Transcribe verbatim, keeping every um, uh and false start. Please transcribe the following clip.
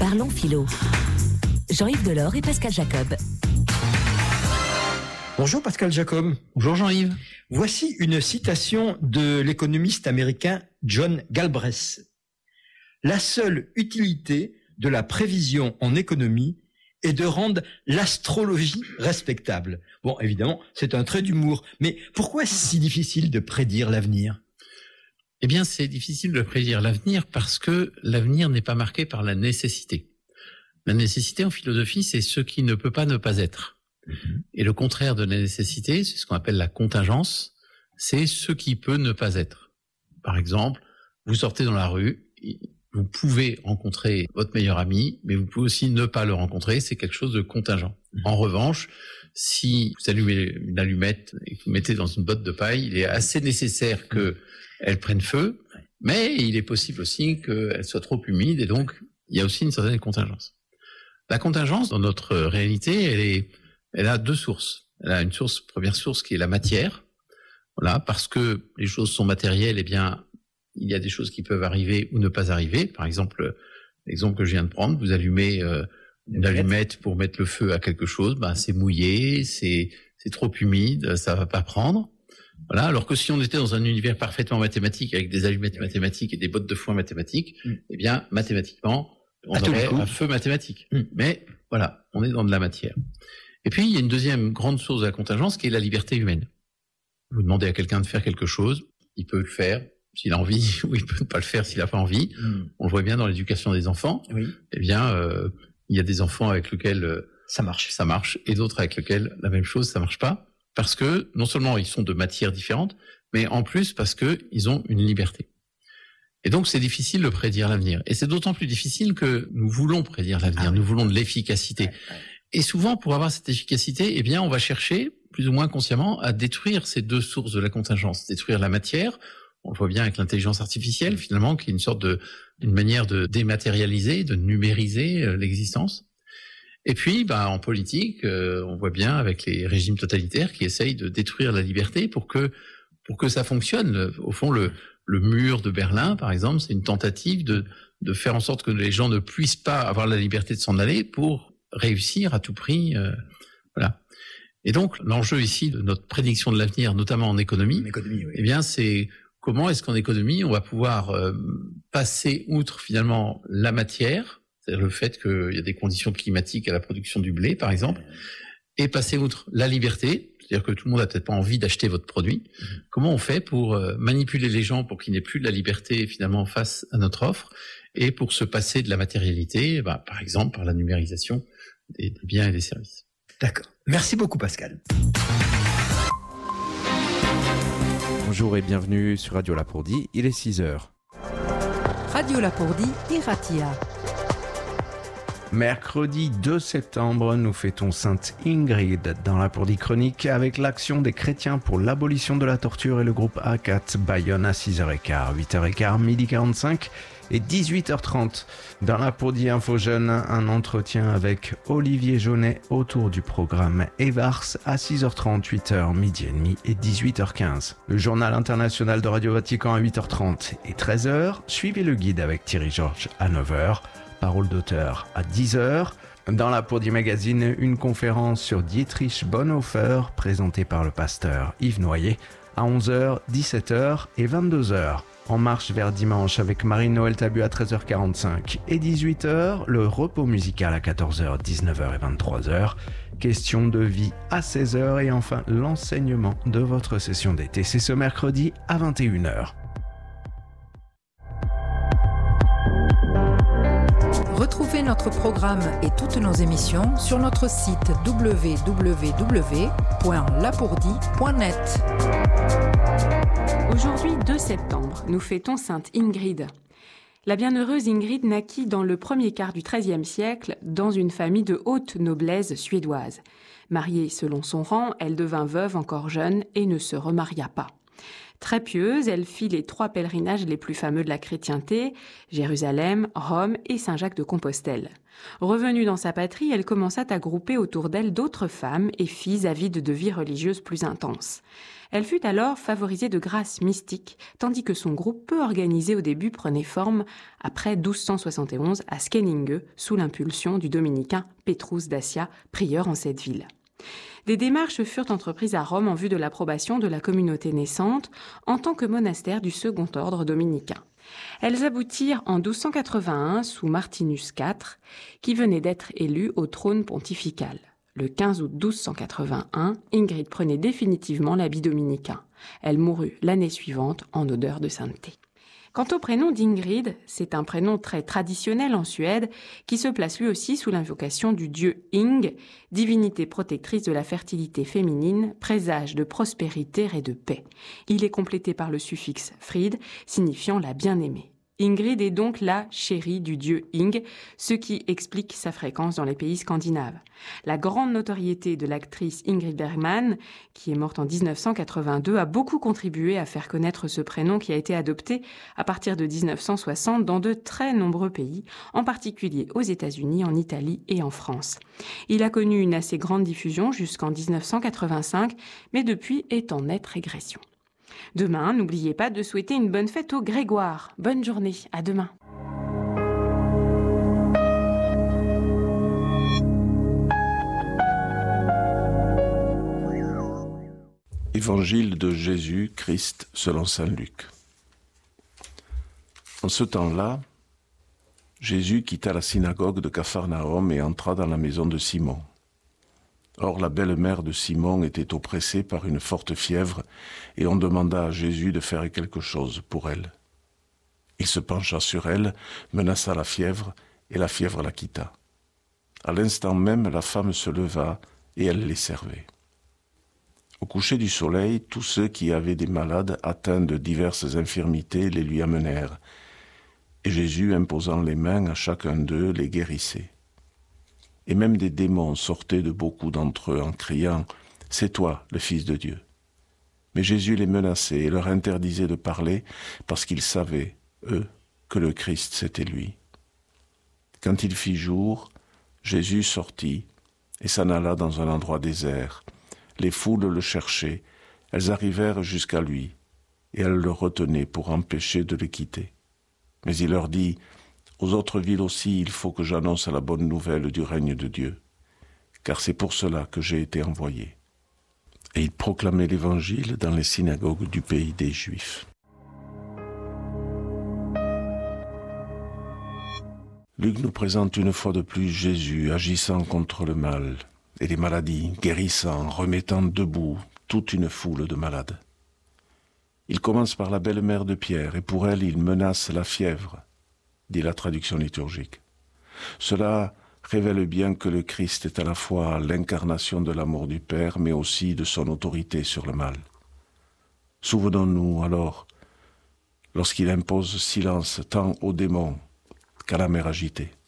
Parlons philo. Jean-Yves Delors et Pascal Jacob. Bonjour Pascal Jacob. Bonjour Jean-Yves. Voici une citation de l'économiste américain John Galbraith. La seule utilité de la prévision en économie est de rendre l'astrologie respectable. Bon, évidemment, c'est un trait d'humour, mais pourquoi est-ce si difficile de prédire l'avenir ? Eh bien, c'est difficile de prédire l'avenir parce que l'avenir n'est pas marqué par la nécessité. La nécessité en philosophie, c'est ce qui ne peut pas ne pas être. Mmh. Et le contraire de la nécessité, c'est ce qu'on appelle la contingence, c'est ce qui peut ne pas être. Par exemple, vous sortez dans la rue, vous pouvez rencontrer votre meilleur ami, mais vous pouvez aussi ne pas le rencontrer, c'est quelque chose de contingent. Mmh. En revanche, si vous allumez une allumette et que vous mettez dans une botte de paille, il est assez nécessaire qu'elle prenne feu, mais il est possible aussi qu'elle soit trop humide, et donc il y a aussi une certaine contingence. La contingence, dans notre réalité, elle est, elle a deux sources. Elle a une source, première source qui est la matière. Voilà, parce que les choses sont matérielles, eh bien, il y a des choses qui peuvent arriver ou ne pas arriver. Par exemple, l'exemple que je viens de prendre, vous allumez euh, une allumette pour mettre le feu à quelque chose, ben c'est mouillé, c'est c'est trop humide, ça va pas prendre. Voilà, alors que si on était dans un univers parfaitement mathématique avec des allumettes mathématiques et des bottes de foin mathématiques, mm. eh bien, mathématiquement, on aurait un feu mathématique. Mm. Mais voilà, on est dans de la matière. Et puis, il y a une deuxième grande source de la contingence qui est la liberté humaine. Vous demandez à quelqu'un de faire quelque chose, il peut le faire s'il a envie, ou il peut ne pas le faire s'il n'a pas envie. Mm. On le voit bien dans l'éducation des enfants. Oui. Eh bien, euh, il y a des enfants avec lesquels euh, ça marche, ça marche, et d'autres avec lesquels la même chose, ça marche pas, parce que non seulement ils sont de matières différentes, mais en plus parce que ils ont une liberté. Et donc, c'est difficile de prédire l'avenir. Et c'est d'autant plus difficile que nous voulons prédire l'avenir. Ah oui. Nous voulons de l'efficacité. Ouais, ouais. Et souvent, pour avoir cette efficacité, eh bien, on va chercher, plus ou moins consciemment, à détruire ces deux sources de la contingence. Détruire la matière. On le voit bien avec l'intelligence artificielle, finalement, qui est une sorte de, une manière de dématérialiser, de numériser euh, l'existence. Et puis, bah, en politique, euh, on voit bien avec les régimes totalitaires qui essayent de détruire la liberté pour que, pour que ça fonctionne. Au fond, le, le mur de Berlin, par exemple, c'est une tentative de, de faire en sorte que les gens ne puissent pas avoir la liberté de s'en aller pour réussir à tout prix. Euh, voilà. Et donc, l'enjeu ici de notre prédiction de l'avenir, notamment en économie, en économie oui. eh bien, c'est comment est-ce qu'en économie, on va pouvoir euh, passer outre finalement la matière, c'est-à-dire le fait qu'il y a des conditions climatiques à la production du blé, par exemple, et passer outre la liberté, c'est-à-dire que tout le monde n'a peut-être pas envie d'acheter votre produit. Mmh. Comment on fait pour euh, manipuler les gens pour qu'il n'y ait plus de la liberté finalement face à notre offre, et pour se passer de la matérialité, bah, par exemple par la numérisation des, des biens et des services. D'accord. Merci beaucoup Pascal. Bonjour et bienvenue sur Radio Lapourdie, il est six heures. Radio Lapourdie, Iratia. Mercredi deux septembre, nous fêtons Sainte Ingrid dans Lapourdie Chronique avec l'Action des chrétiens pour l'abolition de la torture et le groupe A quatre Bayonne à six heures quinze, huit heures quinze, midi quarante-cinq et dix-huit heures trente. Dans Lapourdie Info Jeune, un entretien avec Olivier Jaunet autour du programme EVARS à six heures trente, huit heures, midi et demi et dix-huit heures quinze. Le journal international de Radio Vatican à huit heures trente et treize heures. Suivez le guide avec Thierry Georges à neuf heures. Parole d'auteur à dix heures. Dans Lapourdie Magazine, une conférence sur Dietrich Bonhoeffer présentée par le pasteur Yves Noyer à onze heures, dix-sept heures et vingt-deux heures. En marche vers dimanche avec Marie-Noël Tabu à treize heures quarante-cinq et dix-huit heures, le repos musical à quatorze heures, dix-neuf heures et vingt-trois heures. Question de vie à seize heures et enfin l'enseignement de votre session d'été. C'est ce mercredi à vingt et une heures. Retrouvez notre programme et toutes nos émissions sur notre site w w w point lapourdie point net. Aujourd'hui, deux septembre, nous fêtons Sainte Ingrid. La bienheureuse Ingrid naquit dans le premier quart du treizième siècle dans une famille de haute noblesse suédoise. Mariée selon son rang, elle devint veuve encore jeune et ne se remaria pas. Très pieuse, elle fit les trois pèlerinages les plus fameux de la chrétienté, Jérusalem, Rome et Saint-Jacques de Compostelle. Revenue dans sa patrie, elle commença à grouper autour d'elle d'autres femmes et filles avides de vie religieuse plus intense. Elle fut alors favorisée de grâces mystiques, tandis que son groupe peu organisé au début prenait forme après douze cent soixante et onze à Skenninge, sous l'impulsion du dominicain Petrus Dacia, prieur en cette ville. Des démarches furent entreprises à Rome en vue de l'approbation de la communauté naissante en tant que monastère du second ordre dominicain. Elles aboutirent en douze cent quatre-vingt-un sous Martinus quatre, qui venait d'être élu au trône pontifical. Le quinze août douze cent quatre-vingt-un, Ingrid prenait définitivement l'habit dominicain. Elle mourut l'année suivante en odeur de sainteté. Quant au prénom d'Ingrid, c'est un prénom très traditionnel en Suède qui se place lui aussi sous l'invocation du dieu Ing, divinité protectrice de la fertilité féminine, présage de prospérité et de paix. Il est complété par le suffixe Frid, signifiant la bien-aimée. Ingrid est donc la chérie du dieu Ing, ce qui explique sa fréquence dans les pays scandinaves. La grande notoriété de l'actrice Ingrid Bergman, qui est morte en dix-neuf cent quatre-vingt-deux, a beaucoup contribué à faire connaître ce prénom qui a été adopté à partir de dix-neuf cent soixante dans de très nombreux pays, en particulier aux États-Unis, en Italie et en France. Il a connu une assez grande diffusion jusqu'en dix-neuf cent quatre-vingt-cinq, mais depuis est en nette régression. Demain, n'oubliez pas de souhaiter une bonne fête aux Grégoire. Bonne journée, à demain. Évangile de Jésus-Christ selon saint Luc. En ce temps-là, Jésus quitta la synagogue de Capharnaüm et entra dans la maison de Simon. Or la belle-mère de Simon était oppressée par une forte fièvre, et on demanda à Jésus de faire quelque chose pour elle. Il se pencha sur elle, menaça la fièvre, et la fièvre la quitta. À l'instant même, la femme se leva, et elle les servait. Au coucher du soleil, tous ceux qui avaient des malades atteints de diverses infirmités les lui amenèrent, et Jésus, imposant les mains à chacun d'eux, les guérissait. Et même des démons sortaient de beaucoup d'entre eux en criant « C'est toi, le Fils de Dieu ». Mais Jésus les menaçait et leur interdisait de parler parce qu'ils savaient, eux, que le Christ c'était lui. Quand il fit jour, Jésus sortit et s'en alla dans un endroit désert. Les foules le cherchaient, elles arrivèrent jusqu'à lui et elles le retenaient pour empêcher de le quitter. Mais il leur dit « Aux autres villes aussi, il faut que j'annonce la bonne nouvelle du règne de Dieu, car c'est pour cela que j'ai été envoyé. » Et il proclamait l'Évangile dans les synagogues du pays des Juifs. Luc nous présente une fois de plus Jésus agissant contre le mal et les maladies, guérissant, remettant debout toute une foule de malades. Il commence par la belle-mère de Pierre, et pour elle, il menace la fièvre, dit la traduction liturgique. Cela révèle bien que le Christ est à la fois l'incarnation de l'amour du Père, mais aussi de son autorité sur le mal. Souvenons-nous alors, lorsqu'il impose silence tant aux démons qu'à la mer agitée.